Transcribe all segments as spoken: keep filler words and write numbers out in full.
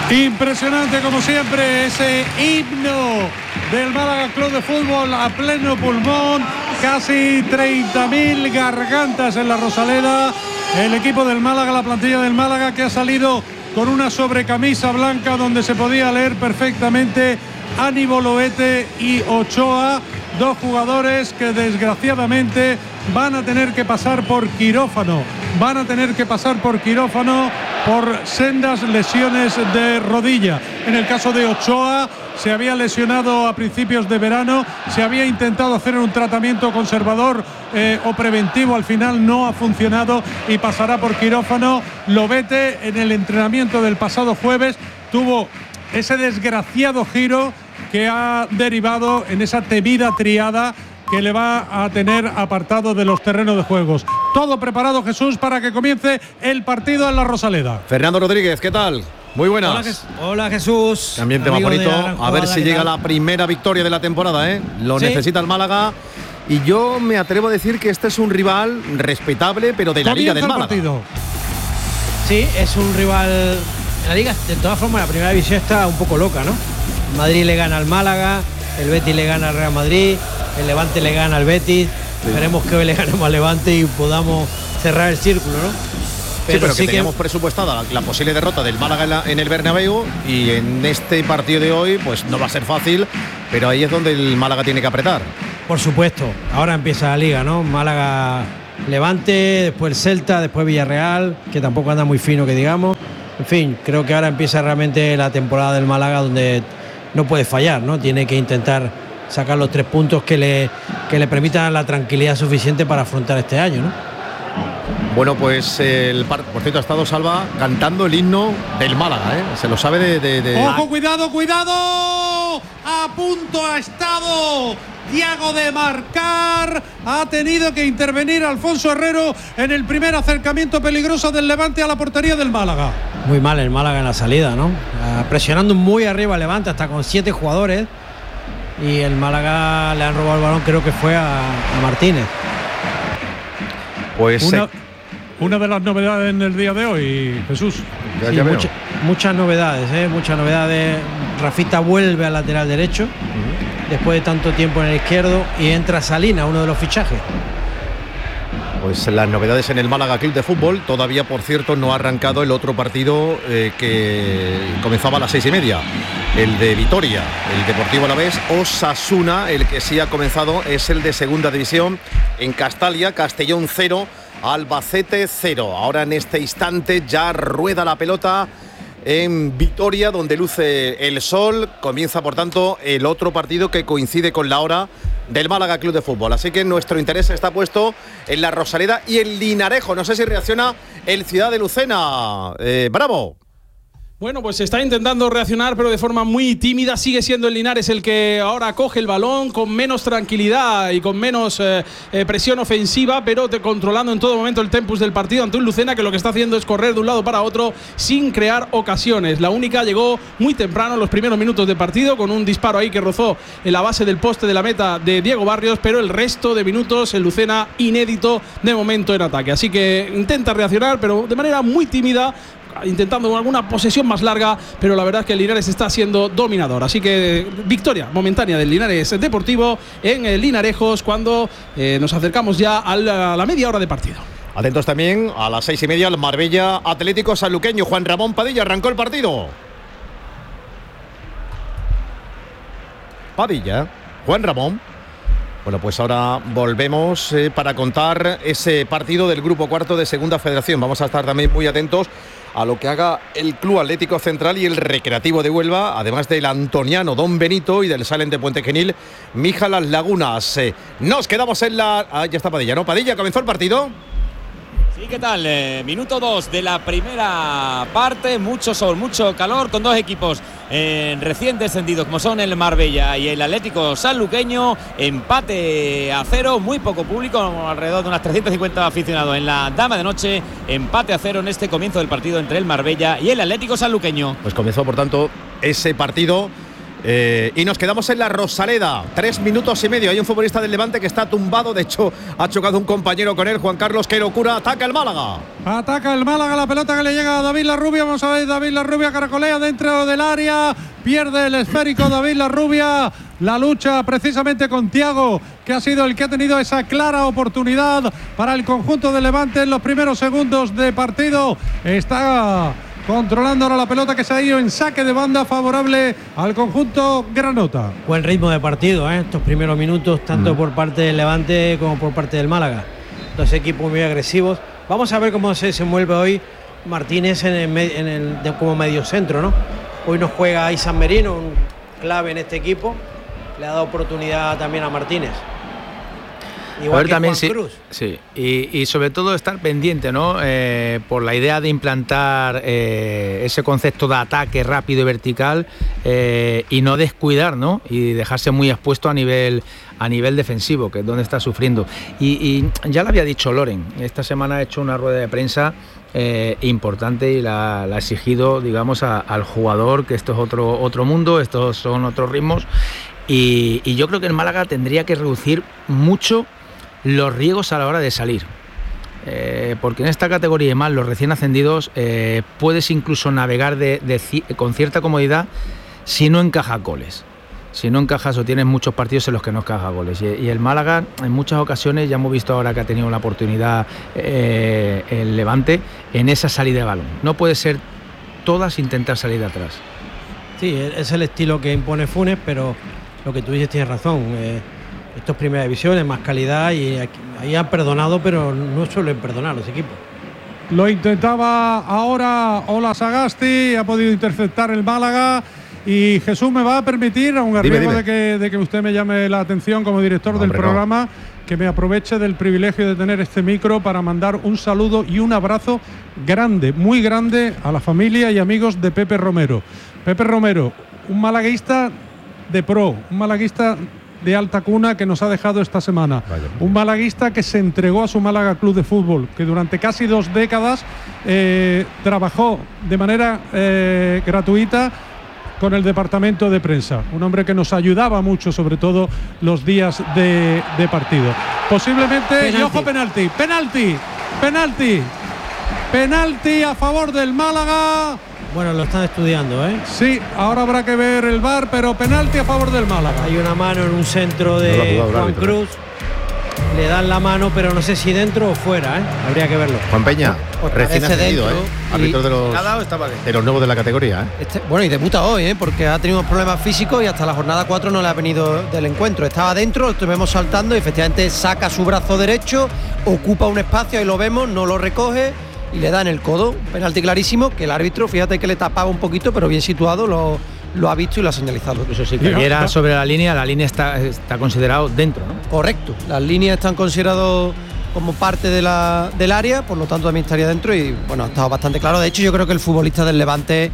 Impresionante como siempre ese himno del Málaga Club de Fútbol a pleno pulmón, casi treinta mil gargantas en la Rosaleda. El equipo del Málaga, la plantilla del Málaga, que ha salido con una sobrecamisa blanca donde se podía leer perfectamente Ani Boloete y Ochoa, dos jugadores que desgraciadamente van a tener que pasar por quirófano, van a tener que pasar por quirófano por sendas lesiones de rodilla. En el caso de Ochoa, se había lesionado a principios de verano, se había intentado hacer un tratamiento conservador eh, o preventivo, al final no ha funcionado y pasará por quirófano. Lobete, en el entrenamiento del pasado jueves, tuvo ese desgraciado giro que ha derivado en esa temida triada que le va a tener apartado de los terrenos de juegos. Todo preparado, Jesús, para que comience el partido en la Rosaleda. Fernando Rodríguez, ¿qué tal? Muy buenas. Hola, Jes Hola Jesús. También tema bonito. A ver si llega la primera victoria de la temporada, ¿eh? Lo ¿Sí? necesita el Málaga. Y yo me atrevo a decir que este es un rival respetable, pero de la Liga del Málaga. Partido. Sí, es un rival en la Liga. De todas formas, la primera división está un poco loca, ¿no? Madrid le gana al Málaga, el Betis le gana al Real Madrid, el Levante le gana al Betis. Sí. Esperemos que hoy le ganemos al Levante y podamos cerrar el círculo, ¿no? Pero sí, pero sí que teníamos que... presupuestada la, la posible derrota del Málaga en, la, en el Bernabéu, y en este partido de hoy pues no va a ser fácil, pero ahí es donde el Málaga tiene que apretar. Por supuesto, ahora empieza la Liga, ¿no? Málaga, Levante, después el Celta, después Villarreal, que tampoco anda muy fino, que digamos. En fin, creo que ahora empieza realmente la temporada del Málaga, donde no puede fallar, ¿no? Tiene que intentar sacar los tres puntos que le, que le permitan la tranquilidad suficiente para afrontar este año, ¿no? Bueno, pues el por cierto ha estado Salva cantando el himno del Málaga, ¿eh? Se lo sabe de, de, de... ¡Ojo, cuidado, cuidado! A punto ha estado Thiago de marcar. Ha tenido que intervenir Alfonso Herrero en el primer acercamiento peligroso del Levante a la portería del Málaga. Muy mal el Málaga en la salida, ¿no? Uh, presionando muy arriba al Levante, hasta con siete jugadores. Y el Málaga le han robado el balón, creo que fue a, a Martínez. Pues una, eh. una de las novedades en el día de hoy, Jesús. Ya, sí, ya mucha, muchas novedades, ¿eh? Muchas novedades. Rafita vuelve al lateral derecho, uh-huh. después de tanto tiempo en el izquierdo, y entra Salina, uno de los fichajes. Pues las novedades en el Málaga Club de Fútbol. Todavía, por cierto, no ha arrancado el otro partido eh, que comenzaba a las seis y media, el de Vitoria, el Deportivo Alavés. Osasuna, el que sí ha comenzado, es el de Segunda División en Castalia. Castellón cero, Albacete cero. Ahora en este instante ya rueda la pelota en Vitoria, donde luce el sol. Comienza, por tanto, el otro partido que coincide con la hora del Málaga Club de Fútbol. Así que nuestro interés está puesto en la Rosaleda y el Linarejo. No sé si reacciona el Ciudad de Lucena. Eh, ¡Bravo! Bueno, pues está intentando reaccionar, pero de forma muy tímida. Sigue siendo el Linares el que ahora coge el balón con menos tranquilidad y con menos eh, eh, presión ofensiva, pero te, controlando en todo momento el tempus del partido ante un Lucena que lo que está haciendo es correr de un lado para otro sin crear ocasiones. La única llegó muy temprano en los primeros minutos de partido, con un disparo ahí que rozó en la base del poste de la meta de Diego Barrios, pero el resto de minutos el Lucena inédito de momento en ataque. Así que intenta reaccionar, pero de manera muy tímida, intentando alguna posesión más larga, pero la verdad es que el Linares está siendo dominador. Así que victoria momentánea del Linares Deportivo en el Linarejos, cuando eh, nos acercamos ya a la, a la media hora de partido. Atentos también a las seis y media, el Marbella Atlético Sanluqueño. Juan Ramón Padilla, arrancó el partido. Padilla, Juan Ramón. Bueno, pues ahora volvemos eh, para contar ese partido del grupo cuarto de Segunda Federación. Vamos a estar también muy atentos a lo que haga el Club Atlético Central y el Recreativo de Huelva, además del Antoniano Don Benito y del Salem de Puente Genil Mija Las Lagunas. Eh, nos quedamos en la... Ah, ya está Padilla, ¿no? Padilla, ¿comenzó el partido? Sí, ¿qué tal? Eh, minuto dos de la primera parte, mucho sol, mucho calor, con dos equipos eh, recién descendidos como son el Marbella y el Atlético Sanluqueño. Empate a cero, muy poco público, alrededor de unas trescientos cincuenta aficionados en la Dama de Noche. Empate a cero en este comienzo del partido entre el Marbella y el Atlético Sanluqueño. Pues comenzó, por tanto, ese partido Eh, y nos quedamos en la Rosaleda, tres minutos y medio. Hay un futbolista del Levante que está tumbado, de hecho ha chocado un compañero con él, Juan Carlos. ¡Qué locura! Ataca el Málaga. Ataca el Málaga, la pelota que le llega a David Larrubia. Vamos a ver, David Larrubia caracolea dentro del área, pierde el esférico David Larrubia. La lucha precisamente con Thiago, que ha sido el que ha tenido esa clara oportunidad para el conjunto de Levante en los primeros segundos de partido. Está controlando ahora la pelota, que se ha ido en saque de banda favorable al conjunto granota. Buen ritmo de partido, ¿eh? Estos primeros minutos, tanto mm. por parte del Levante como por parte del Málaga. Dos equipos muy agresivos. Vamos a ver cómo se, se mueve hoy Martínez en el, en el, de, como medio centro, ¿no? Hoy nos juega Isan Merino, un clave en este equipo. Le ha dado oportunidad también a Martínez. Igual que también Juan sí, Cruz. Sí, y, y sobre todo estar pendiente, ¿no? Eh, por la idea de implantar eh, ese concepto de ataque rápido y vertical, eh, y no descuidar, ¿no? Y dejarse muy expuesto a nivel a nivel defensivo, que es donde está sufriendo. Y, y ya lo había dicho Loren, esta semana ha hecho una rueda de prensa eh, importante y la, la ha exigido, digamos, a, al jugador, que esto es otro, otro mundo, estos son otros ritmos, y, y yo creo que el Málaga tendría que reducir mucho los riesgos a la hora de salir, eh, porque en esta categoría y más los recién ascendidos eh, puedes incluso navegar de, de, con cierta comodidad si no encajas goles, si no encajas o tienes muchos partidos en los que no encajas goles, y, y el Málaga en muchas ocasiones, ya hemos visto ahora que ha tenido la oportunidad eh, el Levante en esa salida de balón, no puede ser todas intentar salir de atrás. Sí, es el estilo que impone Funes, pero lo que tú dices tienes razón. eh, Esto es primera división, es más calidad, y aquí, ahí han perdonado, pero no suelen perdonar los equipos. Lo intentaba ahora Ola Sagasti, ha podido interceptar el Málaga. Y Jesús me va a permitir, aun a riesgo de que, de que usted me llame la atención como director no, del hombre, programa, no. que me aproveche del privilegio de tener este micro para mandar un saludo y un abrazo grande, muy grande, a la familia y amigos de Pepe Romero. Pepe Romero, un malaguista de pro, un malaguista de alta cuna que nos ha dejado esta semana. Vaya. Un malaguista que se entregó a su Málaga Club de Fútbol, que durante casi dos décadas eh, trabajó de manera eh, gratuita con el departamento de prensa. Un hombre que nos ayudaba mucho, sobre todo los días de, de partido. Posiblemente, penalti. Y ojo, penalti, penalti, penalti, penalti a favor del Málaga. Bueno, lo están estudiando, ¿eh? Sí, ahora habrá que ver el V A R, pero penalti a favor del Málaga. Hay una mano en un centro de no Juan árbitro, Cruz. Le dan la mano, pero no sé si dentro o fuera, ¿eh? Habría que verlo. Juan Peña, pues recién ascendido, ¿eh? Árbitro de los, de los nuevos de la categoría, ¿eh? Este, bueno, y debuta hoy, ¿eh? Porque ha tenido problemas físicos y hasta la jornada cuatro no le ha venido del encuentro. Estaba dentro, lo estuvimos saltando y efectivamente saca su brazo derecho, ocupa un espacio, ahí lo vemos, no lo recoge y le da en el codo. Penalti clarísimo, que el árbitro, fíjate que le tapaba un poquito, pero bien situado, lo, lo ha visto y lo ha señalizado. Eso sí, que era sobre la línea, la línea está, está considerado dentro, ¿no? Correcto, las líneas están consideradas como parte de la, del área, por lo tanto también estaría dentro y bueno, ha estado bastante claro. De hecho, yo creo que el futbolista del Levante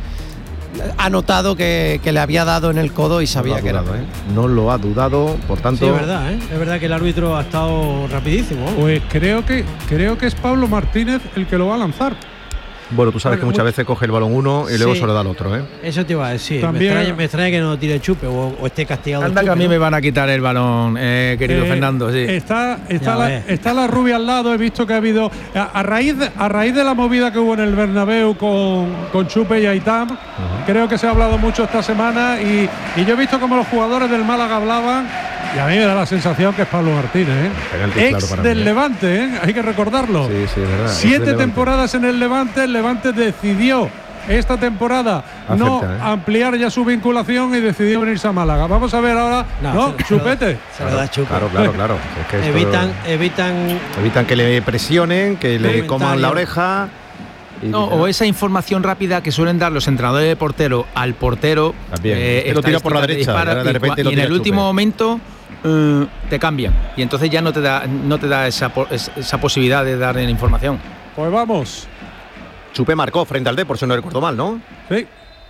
ha notado que, que le había dado en el codo y sabía no que dudado, era. ¿eh? No lo ha dudado, por tanto. Sí, es verdad, ¿eh? Es verdad que el árbitro ha estado rapidísimo. Pues creo que creo que es Pablo Martínez el que lo va a lanzar. Bueno, tú sabes bueno, que muchas muy... veces coge el balón uno y sí, luego se lo da al otro, ¿eh? Eso te iba a decir. También... Me, extraña, me extraña que no tire Chupe o, o esté castigado. Anda Chupe, que a mí ¿no? me van a quitar el balón, eh, querido eh, Fernando. Sí. Está, está, la, está la rubia al lado. He visto que ha habido a, a raíz de, a raíz de la movida que hubo en el Bernabéu con, con Chupe y Aitam. Uh-huh. Creo que se ha hablado mucho esta semana y, y yo he visto como los jugadores del Málaga hablaban. Y a mí me da la sensación que es Pablo Martínez, ¿eh? Ex claro del mí, ¿eh? Levante, ¿eh? Hay que recordarlo. Sí, sí, es verdad. Siete temporadas en el Levante. El Levante decidió esta temporada Acepta, no ¿eh? ampliar ya su vinculación y decidió venirse a Málaga. Vamos a ver ahora. No, no se, Chupete. Se lo da Chupe. Claro, claro, claro. Es que evitan, evitan, evitan que le presionen, que le coman la oreja. No, o esa información rápida que suelen dar los entrenadores de portero al portero. También. Eh, lo tira por la derecha. Dispara, de repente y, lo y en el último Chupe. momento. Uh, te cambian y entonces ya no te da no te da esa, esa posibilidad de dar información. Pues vamos. Chupe marcó frente al D, por si no recuerdo mal, ¿no? Sí.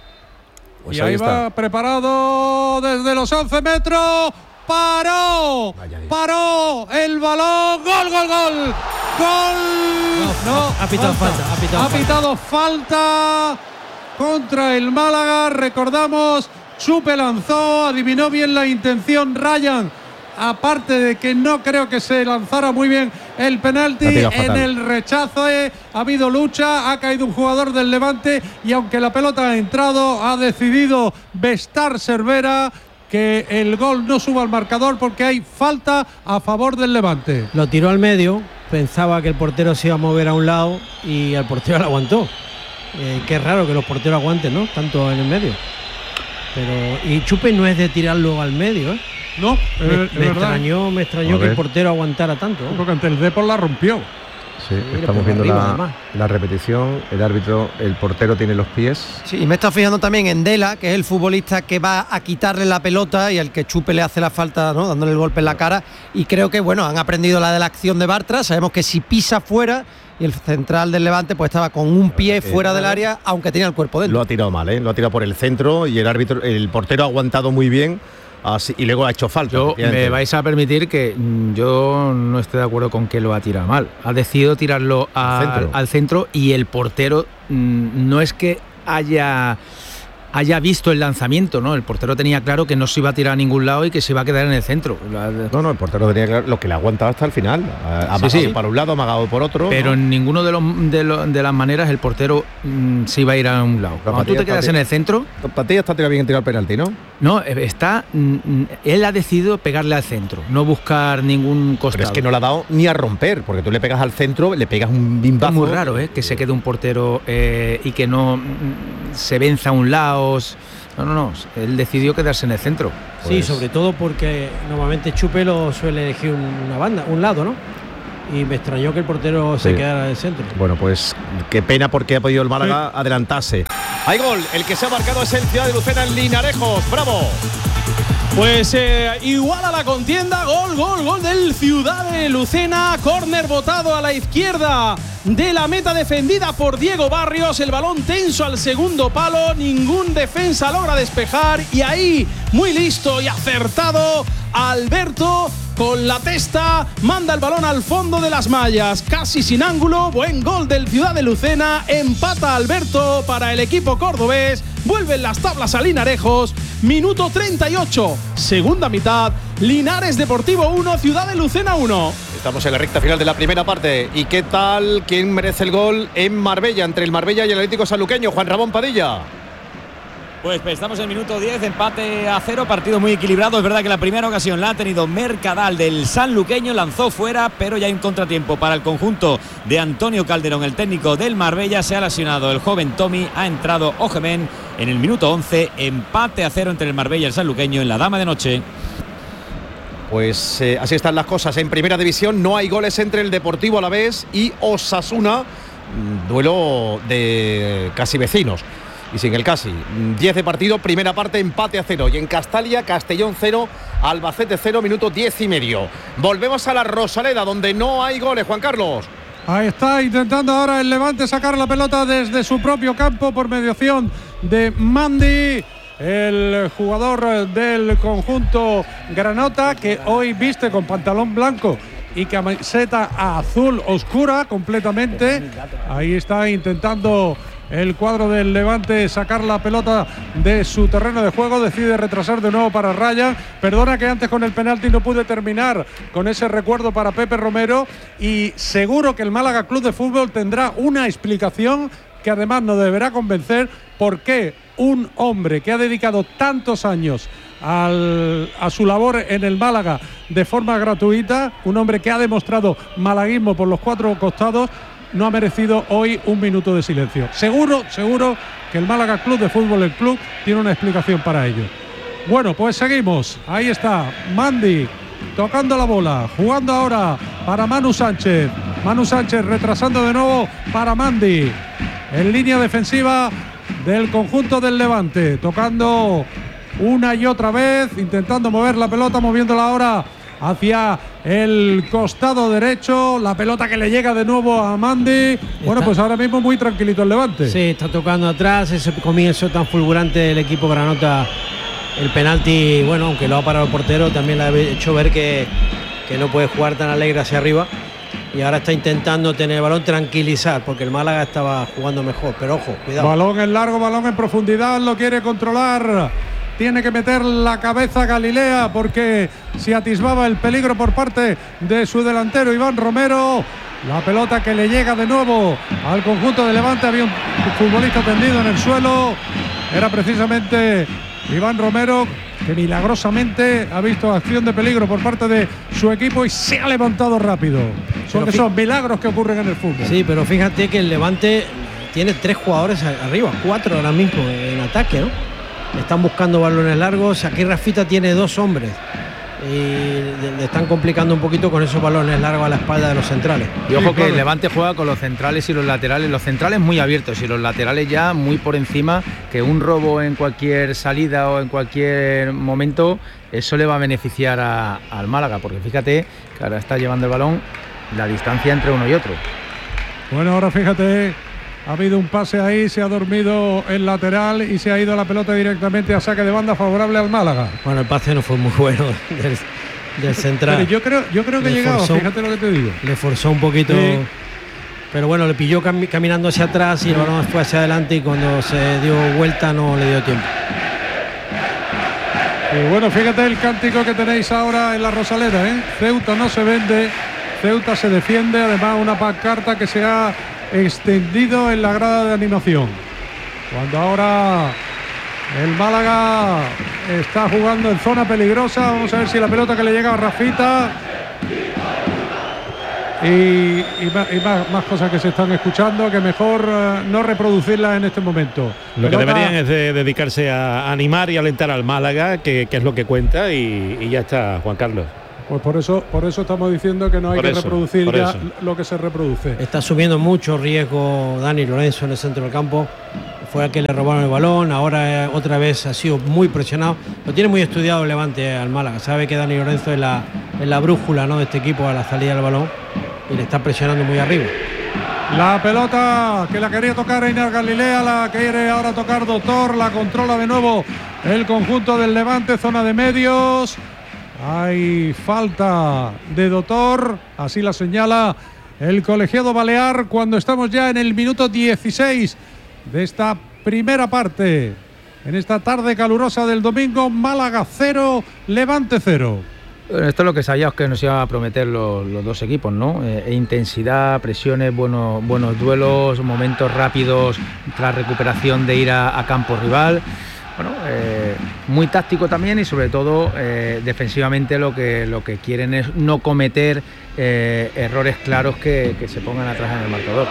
Pues y ahí, ahí está. va preparado desde los once metros. Paró. Vaya, Paró el balón. Gol, gol, gol. Gol. No, no ha pitado falta. falta. Ha pitado, ha pitado falta. falta contra el Málaga. Recordamos Chupe lanzó, adivinó bien la intención Ryan, aparte de que no creo que se lanzara muy bien el penalti. En el rechazo eh, ha habido lucha, ha caído un jugador del Levante y aunque la pelota ha entrado, ha decidido Bestar Cervera que el gol no suba al marcador porque hay falta a favor del Levante. Lo tiró al medio, pensaba que el portero se iba a mover a un lado y el portero lo aguantó. Eh, qué raro que los porteros aguanten, ¿no? Tanto en el medio. Pero y Chupe no es de tirarlo al medio, ¿eh? No, me, es, me es extrañó, me extrañó que el portero aguantara tanto, ¿eh? Porque ante el Depor la rompió. Sí, sí, estamos viendo arriba, la, la repetición. El árbitro, el portero tiene los pies. Sí, y me está fijando también en Dela, que es el futbolista que va a quitarle la pelota y al que Chupe le hace la falta, ¿no? Dándole el golpe en la cara. Y creo que, bueno, han aprendido la de la acción de Bartra. Sabemos que si pisa fuera, y el central del Levante pues estaba con un pie fuera del área, aunque tenía el cuerpo dentro. Lo ha tirado mal, ¿eh? Lo ha tirado por el centro y el árbitro, el portero ha aguantado muy bien. Así, y luego ha hecho falta. Yo, me vais a permitir que yo no estoy de acuerdo con que lo ha tirado mal. Ha decidido tirarlo a, centro. al centro y el portero mmm, no es que haya haya visto el lanzamiento, ¿no? El portero tenía claro que no se iba a tirar a ningún lado y que se iba a quedar en el centro. No, no, el portero tenía claro lo que le ha aguantado hasta el final. Amagado sí, sí. para un lado, amagado por otro. Pero ¿no? en ninguno de, los, de, los, de las maneras el portero mmm, se iba a ir a un lado. Cuando tú te quedas en el centro... Patilla está tirando bien en tirar el penalti, ¿no? No, está... Mm, él ha decidido pegarle al centro, no buscar ningún costado. Pero es que no le ha dado ni a romper, porque tú le pegas al centro, le pegas un bimbazo. Es muy raro, ¿eh? Que se quede un portero eh, y que no mm, se venza a un lado. No, no, no. Él decidió quedarse en el centro. Pues... Sí, sobre todo porque normalmente Chupe lo suele elegir una banda, un lado, ¿no? Y me extrañó que el portero sí. se quedara en el centro. Bueno, pues qué pena porque ha podido el Málaga sí. adelantarse. Hay gol, el que se ha marcado es el Ciudad de Lucena en Linarejos. ¡Bravo! Pues eh, igual a la contienda, gol, gol, gol del Ciudad de Lucena, córner botado a la izquierda de la meta defendida por Diego Barrios, el balón tenso al segundo palo, ningún defensa logra despejar y ahí, muy listo y acertado, Alberto con la testa manda el balón al fondo de las mallas, casi sin ángulo, buen gol del Ciudad de Lucena, empata Alberto para el equipo cordobés, vuelven las tablas a Linarejos, minuto treinta y ocho, segunda mitad, Linares Deportivo uno, Ciudad de Lucena uno. Estamos en la recta final de la primera parte. ¿Y qué tal? ¿Quién merece el gol en Marbella? Entre el Marbella y el Atlético Sanluqueño, Juan Ramón Padilla. Pues estamos en el minuto diez, empate a cero, partido muy equilibrado. Es verdad que la primera ocasión la ha tenido Mercadal del sanluqueño, lanzó fuera, pero ya hay un contratiempo para el conjunto de Antonio Calderón, el técnico del Marbella. Se ha lesionado el joven Tommy, ha entrado Ojemen en el minuto once, empate a cero entre el Marbella y el sanluqueño en la Dama de Noche. Pues eh, así están las cosas. En primera división no hay goles entre el Deportivo Alavés y Osasuna, duelo de casi vecinos. Y sin el casi, diez de partido, primera parte, empate a cero. Y en Castalia, Castellón cero, Albacete cero, minuto diez y medio. Volvemos a la Rosaleda, donde no hay goles, Juan Carlos. Ahí está intentando ahora el Levante sacar la pelota desde su propio campo por mediación de Mandi, el jugador del conjunto granota, que hoy viste con pantalón blanco y camiseta azul oscura completamente. Ahí está intentando el cuadro del Levante sacar la pelota de su terreno de juego, decide retrasar de nuevo para Ryan. Perdona que antes con el penalti no pude terminar con ese recuerdo para Pepe Romero, y seguro que el Málaga Club de Fútbol tendrá una explicación que además nos deberá convencer por qué un hombre que ha dedicado tantos años al, a su labor en el Málaga de forma gratuita, un hombre que ha demostrado malaguismo por los cuatro costados, no ha merecido hoy un minuto de silencio. Seguro, seguro que el Málaga Club de Fútbol, el club, tiene una explicación para ello. Bueno, pues seguimos. Ahí está Mandi tocando la bola, jugando ahora para Manu Sánchez. Manu Sánchez retrasando de nuevo para Mandi. En línea defensiva del conjunto del Levante, tocando una y otra vez, intentando mover la pelota, moviéndola ahora hacia el costado derecho, la pelota que le llega de nuevo a Mandi. Bueno, pues ahora mismo muy tranquilito el Levante. Sí, está tocando atrás, ese comienzo tan fulgurante del equipo granota. El penalti, bueno, aunque lo ha parado el portero, también le ha hecho ver que, que no puede jugar tan alegre hacia arriba. Y ahora está intentando tener el balón, tranquilizar, porque el Málaga estaba jugando mejor. Pero ojo, cuidado. Balón en largo, balón en profundidad, lo quiere controlar tiene que meter la cabeza Galilea porque se atisbaba el peligro por parte de su delantero Iván Romero. La pelota que le llega de nuevo al conjunto de Levante. Había un futbolista tendido en el suelo. Era precisamente Iván Romero, que milagrosamente ha visto acción de peligro por parte de su equipo y se ha levantado rápido. Son, son milagros que ocurren en el fútbol. Sí, pero fíjate que el Levante tiene tres jugadores arriba, cuatro ahora mismo en ataque, ¿no? Están buscando balones largos. Aquí Rafita tiene dos hombres y le están complicando un poquito con esos balones largos a la espalda de los centrales. Y ojo que el Levante juega con los centrales y los laterales, los centrales muy abiertos y los laterales ya muy por encima, que un robo en cualquier salida o en cualquier momento, eso le va a beneficiar a, al Málaga, porque fíjate que ahora está llevando el balón la distancia entre uno y otro. Bueno, ahora fíjate, ha habido un pase ahí, se ha dormido el lateral y se ha ido la pelota directamente a saque de banda favorable al Málaga. Bueno, el pase no fue muy bueno del, del central. Pero yo creo, yo creo que llegaba, fíjate lo que te digo. Le forzó un poquito, sí. Pero bueno, le pilló cam caminando hacia atrás y el balón fue hacia adelante y cuando se dio vuelta no le dio tiempo. Y bueno, fíjate el cántico que tenéis ahora en la Rosaleda, ¿eh? Ceuta no se vende, Ceuta se defiende, además una pancarta que se ha extendido en la grada de animación. Cuando ahora el Málaga está jugando en zona peligrosa, vamos a ver si la pelota que le llega a Rafita y, y, más, y más, más cosas que se están escuchando, que mejor uh, no reproducirlas en este momento. Lo pelota... que deberían es de dedicarse a animar y alentar al Málaga, que, que es lo que cuenta, y, y ya está, Juan Carlos. Pues por eso, por eso estamos diciendo que no hay por que eso, reproducir ya eso. lo que se reproduce. Está asumiendo mucho riesgo Dani Lorenzo en el centro del campo. Fue a que le robaron el balón, ahora otra vez ha sido muy presionado. Lo tiene muy estudiado el Levante al Málaga. Sabe que Dani Lorenzo es la, es la brújula, ¿no?, de este equipo a la salida del balón y le está presionando muy arriba. La pelota que la quería tocar Einar Galilea, la quiere ahora tocar Doctor, la controla de nuevo el conjunto del Levante, zona de medios. Hay falta de Doctor, así la señala el colegiado balear cuando estamos ya en el minuto dieciséis de esta primera parte. En esta tarde calurosa del domingo, Málaga cero, Levante cero. Esto es lo que sabíamos que nos iba a prometer los, los dos equipos, ¿no? Eh, intensidad, presiones, buenos, buenos duelos, momentos rápidos tras recuperación de ir a, a campo rival. Bueno, eh, muy táctico también y sobre todo eh, defensivamente lo que, lo que quieren es no cometer eh, errores claros que, que se pongan atrás en el marcador.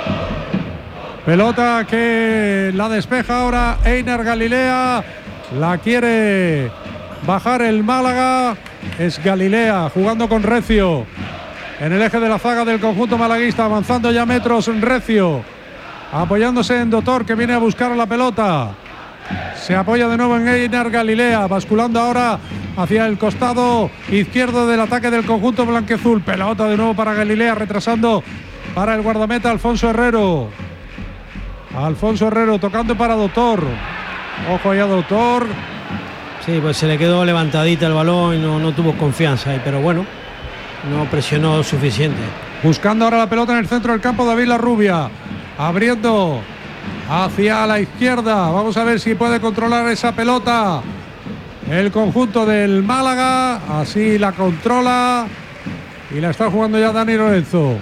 Pelota que la despeja ahora Einar Galilea, la quiere bajar el Málaga, es Galilea jugando con Recio en el eje de la zaga del conjunto malaguista, avanzando ya metros Recio, apoyándose en Doctor que viene a buscar la pelota. Se apoya de nuevo en Einar Galilea, basculando ahora hacia el costado izquierdo del ataque del conjunto blanquiazul. Pelota de nuevo para Galilea, retrasando para el guardameta Alfonso Herrero. Alfonso Herrero tocando para Doctor. Ojo ahí a Doctor. Sí, pues se le quedó levantadita el balón y no, no tuvo confianza ahí, pero bueno, no presionó suficiente. Buscando ahora la pelota en el centro del campo David Larrubia, abriendo hacia la izquierda. Vamos a ver si puede controlar esa pelota el conjunto del Málaga. Así la controla y la está jugando ya Dani Lorenzo.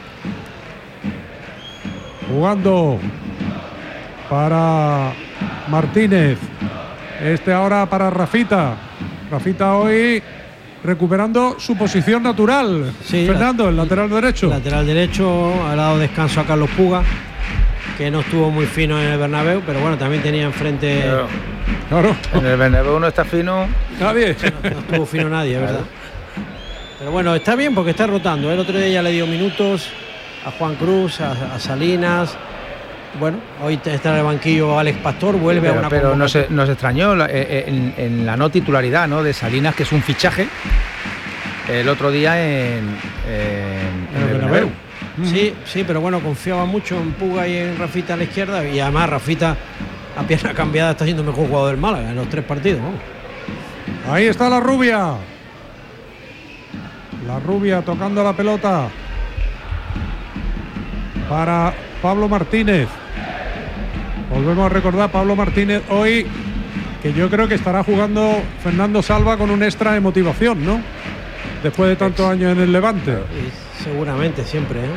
Jugando para Martínez. Este ahora para Rafita. Rafita hoy recuperando su posición natural. Sí, Fernando, la, el lateral derecho. Lateral derecho, ha dado descanso a Carlos Puga, que no estuvo muy fino en el Bernabéu, pero bueno, también tenía enfrente... Claro. Claro. En el Bernabéu no está fino nadie. No, no estuvo fino nadie, es verdad. Pero bueno, está bien porque está rotando. El otro día ya le dio minutos a Juan Cruz, a, a Salinas. Bueno, hoy está en el banquillo Alex Pastor, vuelve pero, a una pero nos, nos extrañó la, en, en la no titularidad, ¿no?, de Salinas, que es un fichaje el otro día en, en, en el Bernabéu. Sí, sí, pero bueno, confiaba mucho en Puga y en Rafita a la izquierda, y además Rafita a pierna cambiada está siendo el mejor jugador del Málaga en los tres partidos, ¿no? Ahí está la Rubia. La Rubia tocando la pelota para Pablo Martínez. Volvemos a recordar, Pablo Martínez hoy que yo creo que estará jugando Fernando Salva con un extra de motivación, ¿no? Después de tantos años en el Levante. Y seguramente, siempre, ¿eh?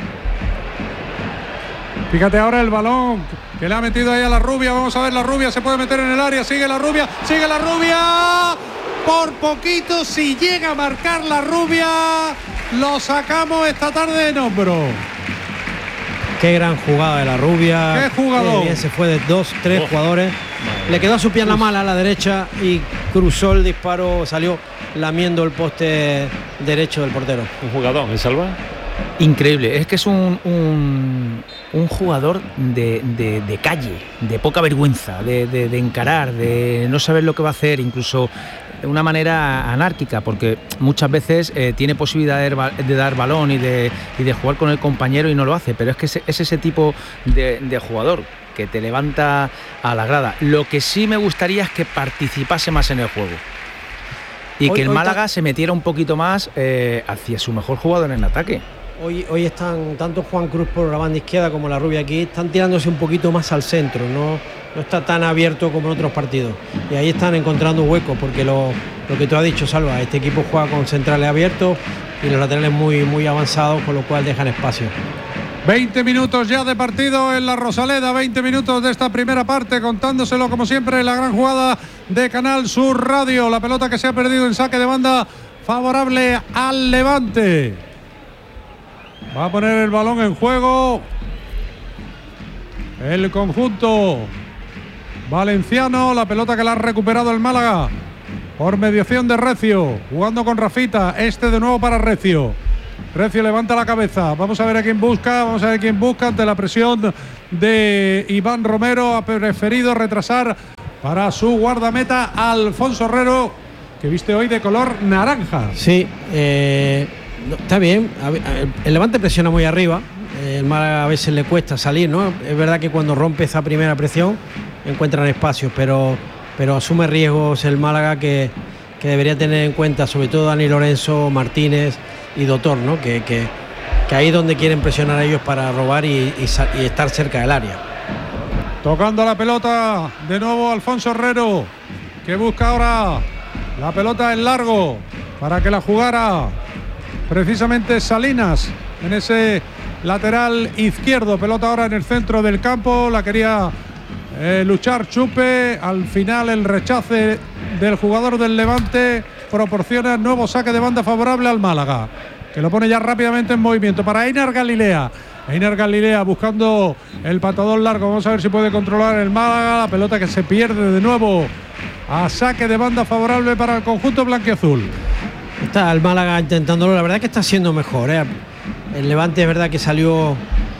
Fíjate ahora el balón que le ha metido ahí a la Rubia. Vamos a ver, la Rubia se puede meter en el área. Sigue la Rubia, sigue la Rubia. Por poquito, si llega a marcar la Rubia, lo sacamos esta tarde en hombro. Qué gran jugada de la Rubia. Qué jugador. Qué bien se fue de dos, tres oh. jugadores. Le quedó a su pierna mala a la derecha y cruzó el disparo, salió lamiendo el poste derecho del portero. Un jugador, ¿eh, Salva? Increíble, es que es un, un, un jugador de, de, de calle, de poca vergüenza, de, de, de encarar, de no saber lo que va a hacer, incluso de una manera anárquica, porque muchas veces eh, tiene posibilidad de, de dar balón y de, y de jugar con el compañero y no lo hace, pero es que es, es ese tipo de, de jugador que te levanta a la grada. Lo que sí me gustaría es que participase más en el juego y hoy, que el Málaga se metiera un poquito más eh, hacia su mejor jugador en ataque. Hoy, hoy están tanto Juan Cruz por la banda izquierda como la Rubia aquí, están tirándose un poquito más al centro, no, no está tan abierto como en otros partidos. Y ahí están encontrando huecos, porque lo, lo que tú has dicho, Salva, este equipo juega con centrales abiertos y los laterales muy, muy avanzados, con lo cual dejan espacio. veinte minutos ya de partido en la Rosaleda, veinte minutos de esta primera parte, contándoselo como siempre la gran jugada de Canal Sur Radio. La pelota que se ha perdido en saque de banda favorable al Levante. Va a poner el balón en juego el conjunto valenciano. La pelota que la ha recuperado el Málaga por mediación de Recio, jugando con Rafita. Este de nuevo para Recio. Recio levanta la cabeza. Vamos a ver a quién busca. Vamos a ver quién busca ante la presión de Iván Romero. Ha preferido retrasar para su guardameta Alfonso Herrero, que viste hoy de color naranja. Sí, eh... No, está bien, el Levante presiona muy arriba, el Málaga a veces le cuesta salir, ¿no? Es verdad que cuando rompe esa primera presión encuentran espacios, pero, pero asume riesgos el Málaga que, que debería tener en cuenta, sobre todo Dani Lorenzo, Martínez y Doctor, ¿no? Que, que, que ahí es donde quieren presionar a ellos para robar y, y, y estar cerca del área. Tocando la pelota de nuevo Alfonso Herrero, que busca ahora la pelota en largo para que la jugara precisamente Salinas en ese lateral izquierdo. Pelota ahora en el centro del campo, la quería eh, luchar Chupe. Al final el rechace del jugador del Levante proporciona nuevo saque de banda favorable al Málaga, que lo pone ya rápidamente en movimiento para Einar Galilea. Einar Galilea buscando el patadón largo. Vamos a ver si puede controlar el Málaga. La pelota que se pierde de nuevo a saque de banda favorable para el conjunto blanquiazul. Está el Málaga intentándolo, la verdad es que está siendo mejor, ¿eh? El Levante es verdad que salió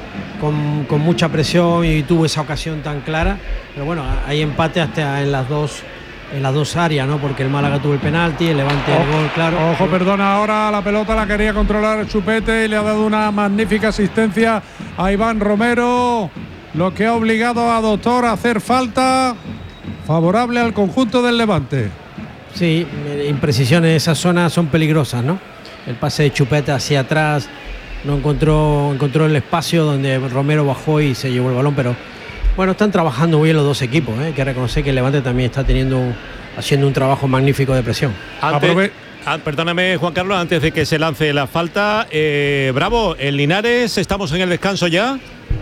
con, con mucha presión y tuvo esa ocasión tan clara, pero bueno, hay empate hasta en las dos en las dos áreas, ¿no? Porque el Málaga tuvo el penalti, el Levante ojo, el gol, claro. Ojo, perdona, ahora la pelota la quería controlar el Chupete y le ha dado una magnífica asistencia a Iván Romero, lo que ha obligado a Doctor a hacer falta favorable al conjunto del Levante. Sí, imprecisiones en esa zona son peligrosas, ¿no? El pase de Chupete hacia atrás, no encontró, encontró el espacio donde Romero bajó y se llevó el balón, pero bueno, están trabajando muy bien los dos equipos, ¿eh? Hay que reconocer que el Levante también está teniendo, haciendo un trabajo magnífico de presión. Antes, ah, perdóname, Juan Carlos, antes de que se lance la falta, eh, bravo, el Linares, estamos en el descanso ya.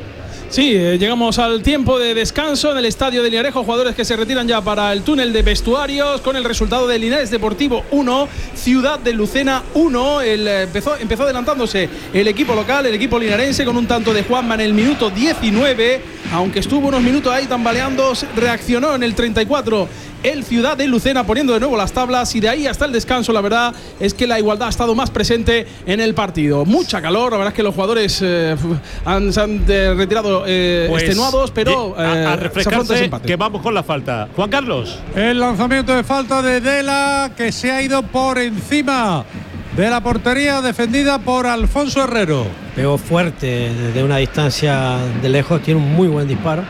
Sí, eh, llegamos al tiempo de descanso en el estadio de Linarejo, jugadores que se retiran ya para el túnel de vestuarios con el resultado de Linares Deportivo uno, Ciudad de Lucena uno. El, eh, empezó, empezó adelantándose el equipo local, el equipo linarense, con un tanto de Juanma en el minuto diecinueve, aunque estuvo unos minutos ahí tambaleando, reaccionó en el treinta y cuatro el Ciudad de Lucena poniendo de nuevo las tablas, y de ahí hasta el descanso la verdad es que la igualdad ha estado más presente en el partido. Mucha calor, la verdad es que los jugadores eh, han, se han eh, retirado eh, pues, extenuados, pero eh, a, a refrescarse que vamos con la falta. Juan Carlos. El lanzamiento de falta de Dela, que se ha ido por encima de la portería defendida por Alfonso Herrero. Pegó fuerte desde una distancia de lejos, tiene un muy buen disparo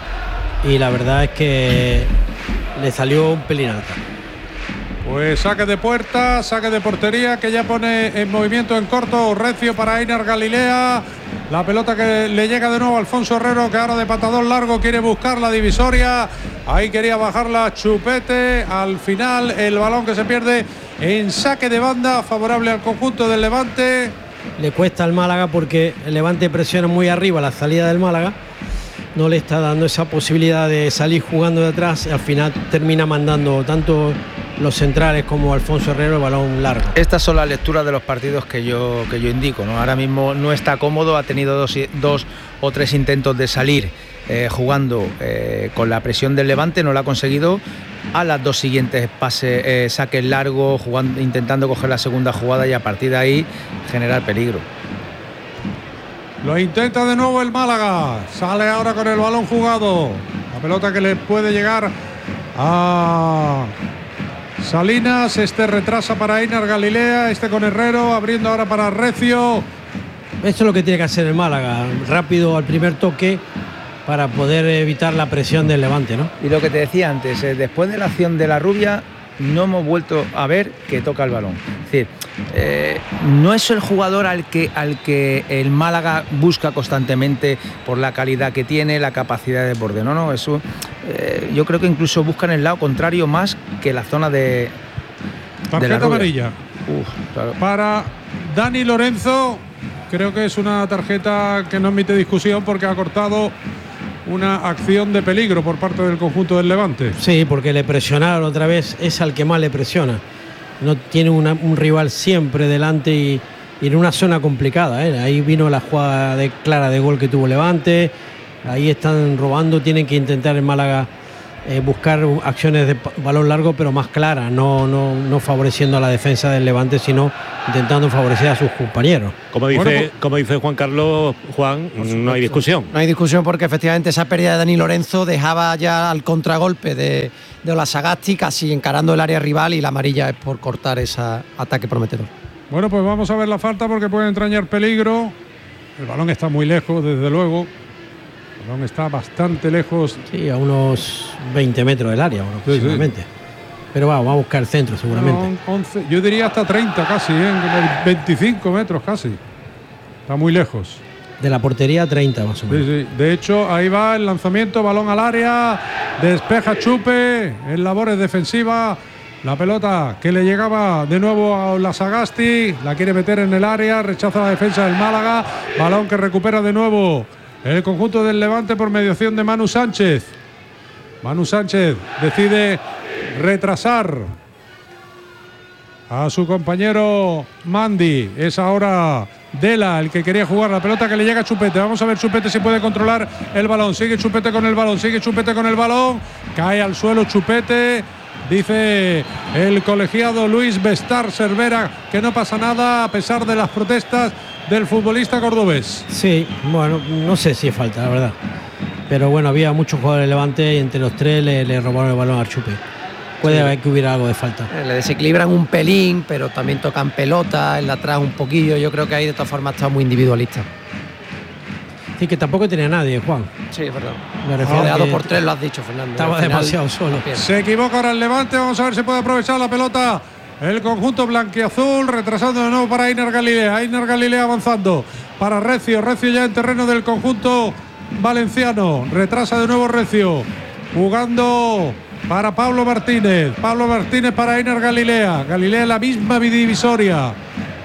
y la verdad es que le salió un pelín alta. Pues saque de puerta, saque de portería que ya pone en movimiento en corto Recio para Einar Galilea. La pelota que le llega de nuevo a Alfonso Herrero, que ahora de patadón largo quiere buscar la divisoria Ahí quería bajarla Chupete. Al final el balón que se pierde en saque de banda favorable al conjunto del Levante. Le cuesta al Málaga porque el Levante presiona muy arriba la salida del Málaga. No le está dando esa posibilidad de salir jugando de atrás. Al final termina mandando tanto los centrales como Alfonso Herrero el balón largo. Estas son las lecturas de los partidos que yo, que yo indico, ¿no? Ahora mismo no está cómodo, ha tenido dos, dos o tres intentos de salir eh, jugando eh, con la presión del Levante, no lo ha conseguido. A las dos siguientes pases, eh, saques largos, jugando, intentando coger la segunda jugada y a partir de ahí generar peligro. Lo intenta de nuevo el Málaga. Sale ahora con el balón jugado. La pelota que le puede llegar a Salinas. Este retrasa para Einar Galilea. Este con Herrero. Abriendo ahora para Recio. Esto es lo que tiene que hacer el Málaga. Rápido al primer toque para poder evitar la presión del Levante, ¿no? Y lo que te decía antes, eh, después de la acción de la Rubia, no hemos vuelto a ver que toca el balón. Es decir, eh, no es el jugador al que, al que el Málaga busca constantemente por la calidad que tiene, la capacidad de borde. No, no, eso eh, yo creo que incluso buscan el lado contrario más que la zona de. Tarjeta de la amarilla. Uf, claro. Para Dani Lorenzo. Creo que es una tarjeta que no admite discusión porque ha cortado una acción de peligro por parte del conjunto del Levante. Sí, porque le presionaron otra vez, es al que más le presiona. No tiene una, un rival siempre delante y, y en una zona complicada, ¿eh? Ahí vino la jugada de, clara de gol que tuvo Levante, ahí están robando, tienen que intentar en Málaga eh, buscar acciones de balón largo pero más claras, no, no, no favoreciendo a la defensa del Levante, sino intentando favorecer a sus compañeros. Como dice, bueno, pues, como dice Juan Carlos, Juan, no hay discusión. No hay discusión porque efectivamente esa pérdida de Dani Lorenzo dejaba ya al contragolpe de, de Olasagasti casi encarando el área rival y la amarilla es por cortar ese ataque prometedor. Bueno, pues vamos a ver la falta porque puede entrañar peligro. El balón está muy lejos, desde luego. El balón está bastante lejos. Sí, a unos veinte metros del área, bueno, aproximadamente. Sí, sí. Pero va, va a buscar el centro seguramente. No, once, yo diría hasta treinta casi, ¿eh? veinticinco metros casi. Está muy lejos. De la portería treinta más o menos. Sí, sí. De hecho, ahí va el lanzamiento, balón al área, despeja Chupe en labores defensivas. La pelota que le llegaba de nuevo a Olasagasti, la quiere meter en el área, rechaza la defensa del Málaga. Balón que recupera de nuevo el conjunto del Levante por mediación de Manu Sánchez. Manu Sánchez decide retrasar a su compañero Mandi. Es ahora Dela el que quería jugar la pelota que le llega a Chupete. Vamos a ver Chupete si puede controlar el balón. Sigue Chupete con el balón, sigue Chupete con el balón. Cae al suelo Chupete. Dice el colegiado Luis Bestar Cervera que no pasa nada a pesar de las protestas del futbolista cordobés. Sí, bueno, no sé si es falta, la verdad. Pero bueno, había muchos jugadores de Levante y entre los tres le, le robaron el balón a Chupe. Puede sí. haber que hubiera algo de falta. Le desequilibran un pelín, pero también tocan pelota, en la atrás un poquillo. Yo creo que ahí de todas formas está muy individualista. Sí, que tampoco tenía nadie, Juan. Sí, es verdad. Me refiero a dos por tres, lo has dicho, Fernando. Estaba final, demasiado solo. Se equivoca ahora el Levante. Vamos a ver si puede aprovechar la pelota el conjunto blanquiazul, retrasando de nuevo para Einar Galilea. Einar Galilea avanzando para Recio. Recio ya en terreno del conjunto valenciano. Retrasa de nuevo Recio. Jugando para Pablo Martínez. Pablo Martínez para Einar Galilea. Galilea en la misma divisoria.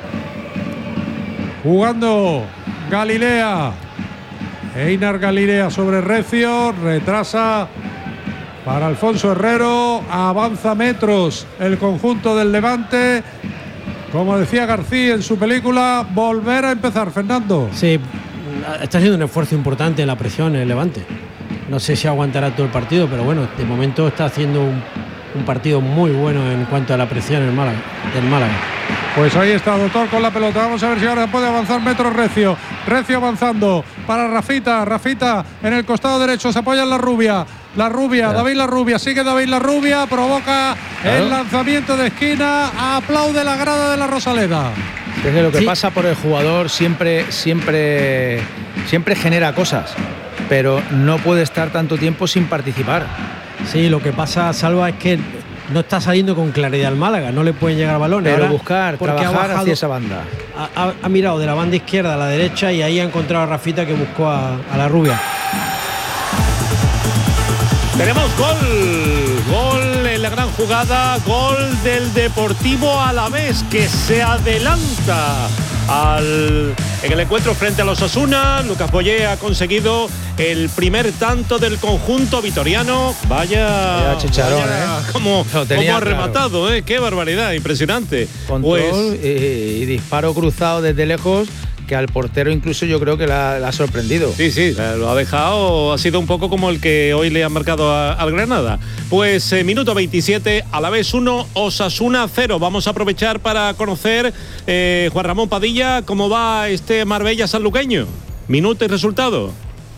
Jugando Galilea. Einar Galilea sobre Recio. Retrasa para Alfonso Herrero. Avanza metros el conjunto del Levante. Como decía García en su película, volver a empezar, Fernando. Sí, está haciendo un esfuerzo importante en la presión en el Levante. No sé si aguantará todo el partido, pero bueno, de momento está haciendo un, un partido muy bueno en cuanto a la presión en el Málaga, del Málaga. Pues ahí está, doctor, con la pelota. Vamos a ver si ahora puede avanzar metros Recio. Recio avanzando para Rafita. Rafita en el costado derecho, se apoya en la Rubia. La Rubia, David La Rubia, sigue David La Rubia, provoca claro. el lanzamiento de esquina, aplaude la grada de la Rosaleda. Desde lo que sí. pasa por el jugador siempre, siempre, siempre genera cosas, pero no puede estar tanto tiempo sin participar. Sí, lo que pasa, Salva, es que no está saliendo con claridad al Málaga, no le pueden llegar balones. Pero ahora, buscar, trabajar bajado, hacia esa banda. Ha, ha, ha mirado de la banda izquierda a la derecha y ahí ha encontrado a Rafita que buscó a, a La Rubia. Tenemos gol, gol en la gran jugada, gol del Deportivo Alavés que se adelanta al, en el encuentro frente a los Osasuna. Lucas Boyé ha conseguido el primer tanto del conjunto vitoriano. Vaya, vaya chicharrón, vaya, ¿eh? como, como ha claro. rematado, ¿eh? Qué barbaridad, impresionante. Control pues, y, y disparo cruzado desde lejos, que al portero incluso yo creo que la, la ha sorprendido. Sí, sí, lo ha dejado, ha sido un poco como el que hoy le han marcado a, al Granada. Pues eh, minuto veintisiete, Alavés uno, Osasuna cero. Vamos a aprovechar para conocer, eh, Juan Ramón Padilla, cómo va este Marbella sanluqueño. Minuto y resultado.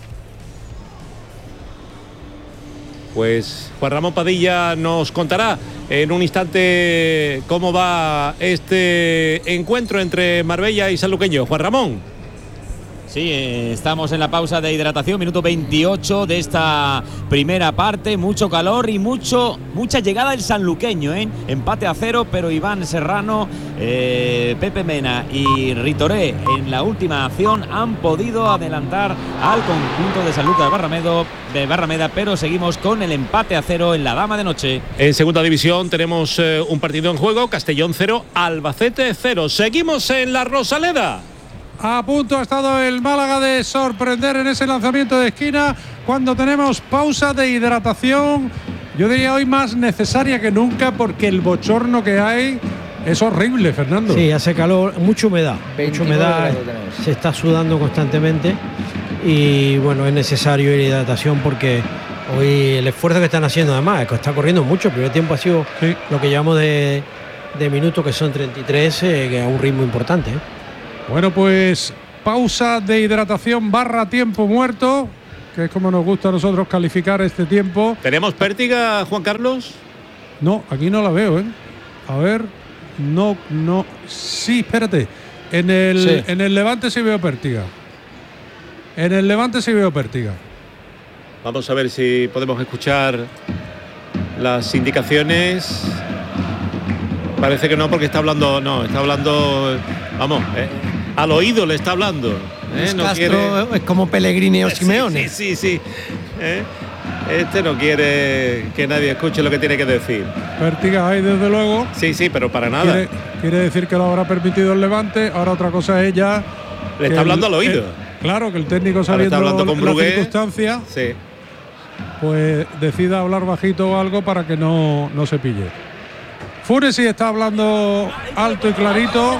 Pues Juan Ramón Padilla nos contará en un instante cómo va este encuentro entre Marbella y sanluqueño. Juan Ramón. Sí, eh, estamos en la pausa de hidratación, minuto veintiocho de esta primera parte, mucho calor y mucho mucha llegada del sanluqueño, ¿eh? Empate a cero, pero Iván Serrano, eh, Pepe Mena y Ritoré en la última acción han podido adelantar al conjunto de San Lucas de Barrameda, de Barrameda, pero seguimos con el empate a cero en la Dama de Noche. En segunda división tenemos eh, un partido en juego, Castellón cero, Albacete cero. Seguimos en la Rosaleda. A punto ha estado el Málaga de sorprender en ese lanzamiento de esquina cuando tenemos pausa de hidratación. Yo diría hoy más necesaria que nunca porque el bochorno que hay es horrible, Fernando. Sí, hace calor, mucha humedad. Mucha humedad, se está sudando constantemente y bueno, es necesario ir a hidratación porque hoy el esfuerzo que están haciendo, además, es que está corriendo mucho. El primer tiempo ha sido sí. lo que llevamos de, de minutos, que son treinta y tres, eh, que a un ritmo importante, ¿eh? Bueno, pues pausa de hidratación barra tiempo muerto, que es como nos gusta a nosotros calificar este tiempo. ¿Tenemos pértiga, Juan Carlos? No, aquí no la veo, ¿eh? A ver, no, no, sí, espérate. En el, sí. en el Levante sí veo pértiga. En el Levante sí veo pértiga. Vamos a ver si podemos escuchar las indicaciones. Parece que no, porque está hablando, no, está hablando, vamos, eh, al oído le está hablando. Eh, no Castro quiere... es como Pellegrini o Simeone. Sí, sí, sí. sí. Eh, este no quiere que nadie escuche lo que tiene que decir. Pértiga hay, desde luego. Sí, sí, pero para nada. Quiere, quiere decir que lo habrá permitido el Levante. Ahora otra cosa es ya... Le está hablando el, al oído. El, claro, que el técnico sabiendo la circunstancia, sí. pues decida hablar bajito o algo para que no, no se pille. Funes sí está hablando alto y clarito.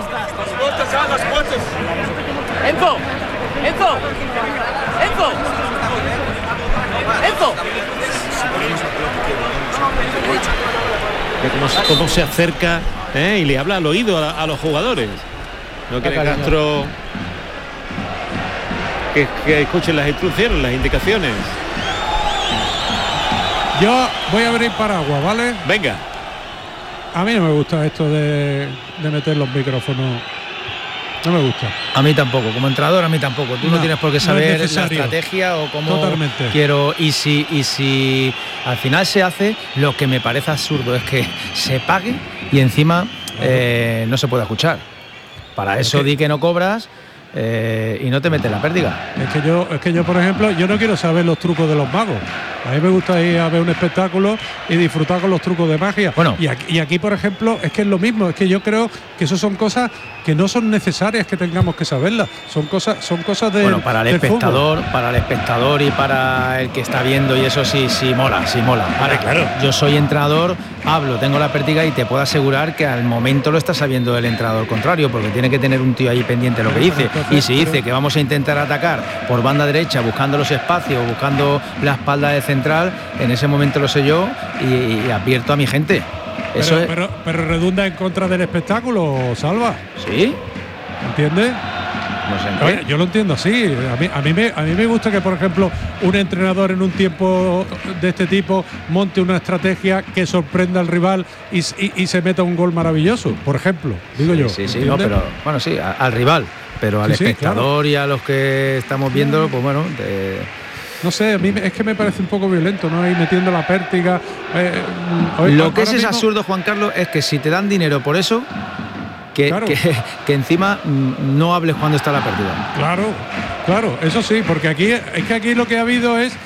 Enzo, Enzo, Enzo, Enzo. Cómo, cómo se acerca, ¿eh? Y le habla al oído a, a los jugadores. No quiere Castro que, que escuchen las instrucciones, las indicaciones. Yo voy a abrir paraguas, ¿vale? Venga. A mí no me gusta esto de, de meter los micrófonos. No me gusta. A mí tampoco, como entrenador a mí tampoco. Tú no, no tienes por qué saber no la estrategia o cómo Totalmente. quiero. Y si, y si al final se hace, lo que me parece absurdo es que se pague y encima eh, no se pueda escuchar. Para eso di que no cobras eh, y no te metes la pérdida. Es que yo, es que yo, por ejemplo, yo no quiero saber los trucos de los magos. A mí me gusta ir a ver un espectáculo y disfrutar con los trucos de magia. Bueno. Y aquí, y aquí, por ejemplo, es que es lo mismo. Es que yo creo que eso son cosas que no son necesarias que tengamos que saberlas. Son cosas, son cosas de. Bueno, para el espectador, fútbol. para el espectador y para el que está viendo, y eso sí, sí mola, sí mola. Vale, claro. Yo soy entrenador, hablo, tengo la pértiga y te puedo asegurar que al momento lo está sabiendo el entrenador contrario, porque tiene que tener un tío ahí pendiente de lo que dice. Entonces, y si dice pero... que vamos a intentar atacar por banda derecha, buscando los espacios, buscando la espalda de central, en ese momento lo sé yo y, y advierto a mi gente. Eso pero, es... pero, pero redunda en contra del espectáculo, Salva. ¿Sí? ¿Entiendes? No sé. Oye, yo lo entiendo así. A mí, a, mí me, a mí me gusta que, por ejemplo, un entrenador en un tiempo de este tipo monte una estrategia que sorprenda al rival y, y, y se meta un gol maravilloso, por ejemplo, digo sí, yo. Sí, sí, no, pero bueno, sí, a, al rival, pero al sí, espectador sí, claro. Y a los que estamos viendo, pues bueno... De... No sé, a mí es que me parece un poco violento, ¿no? Ahí metiendo la pértiga. Eh, hoy, Lo que es, mismo... es absurdo, Juan Carlos, es que si te dan dinero por eso, que, claro. que, que encima no hables cuando está la pérdida. Claro, claro, eso sí, porque aquí es que aquí lo que ha habido es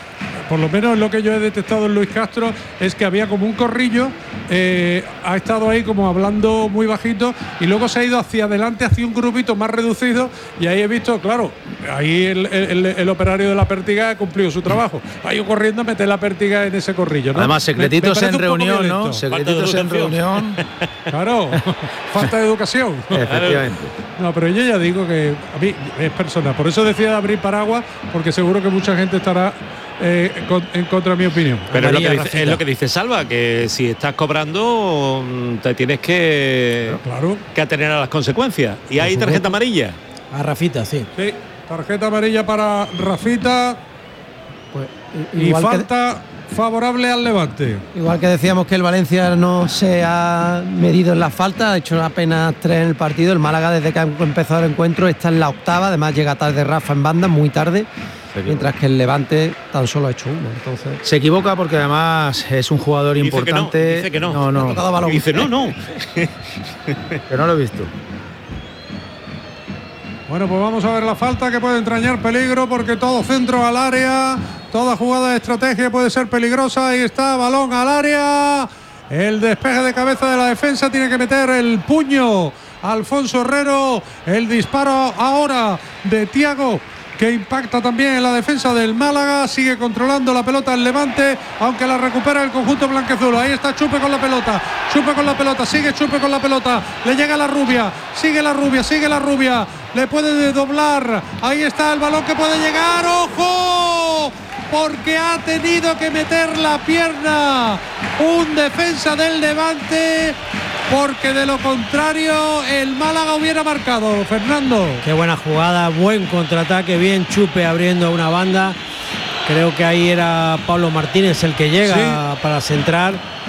por lo menos lo que yo he detectado en Luis Castro es que había como un corrillo, eh, ha estado ahí como hablando muy bajito y luego se ha ido hacia adelante hacia un grupito más reducido y ahí he visto, claro, ahí el, el, el operario de la pértiga ha cumplido su trabajo, ha ido corriendo a meter la pértiga en ese corrillo, ¿no? Además, secretitos me, me en reunión, ¿no? Secretitos en reunión. Claro, falta de educación. Efectivamente. No, pero yo ya digo que a mí es personal, por eso decía de abrir paraguas, porque seguro que mucha gente estará eh, con, en contra de mi opinión. Pero es lo, que dice, es lo que dice Salva, que si estás cobrando te tienes que, claro, que atener a las consecuencias. Y hay tarjeta amarilla. A Rafita, sí. Sí, tarjeta amarilla para Rafita. Pues, y falta que, favorable al Levante. Igual que decíamos que el Valencia no se ha medido en la falta, ha hecho apenas tres en el partido. El Málaga, desde que ha empezado el encuentro, está en la octava. Además llega tarde Rafa en banda, muy tarde. Mientras que el Levante tan solo ha hecho uno. Entonces se equivoca porque además es un jugador dice importante. Que no, dice que no. No, no. Ha tocado balón. Dice no, no. Que no lo he visto. Bueno, pues vamos a ver la falta, que puede entrañar peligro porque todo centro al área, toda jugada de estrategia puede ser peligrosa. Ahí está, balón al área. El despeje de cabeza de la defensa, tiene que meter el puño Alfonso Herrero. El disparo ahora de Thiago, que impacta también en la defensa del Málaga. Sigue controlando la pelota el Levante, aunque la recupera el conjunto blanqueazul. Ahí está Chupe con la pelota, Chupe con la pelota, sigue Chupe con la pelota, le llega la rubia, sigue la rubia, sigue la rubia, le puede doblar. Ahí está el balón que puede llegar, ¡ojo! Porque ha tenido que meter la pierna un defensa del Levante, porque de lo contrario el Málaga hubiera marcado. Fernando, qué buena jugada, buen contraataque, bien Chupe abriendo una banda. Creo que ahí era Pablo Martínez el que llega sí. para centrar